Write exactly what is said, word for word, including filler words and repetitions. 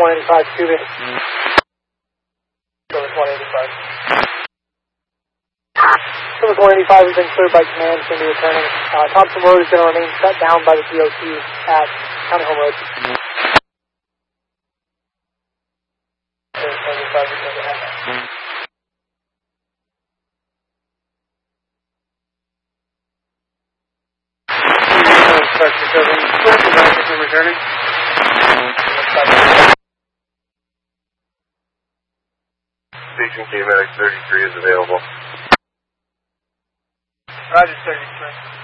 one eighty-five, Cuban. Service one eighty-five. Service one eighty-five has been cleared by command, it's going to be returning. Uh, Thompson Road is going to remain shut down by the D O T at County Home Road. Returning. Station K-Medic thirty-three is available. Roger, thirty-three.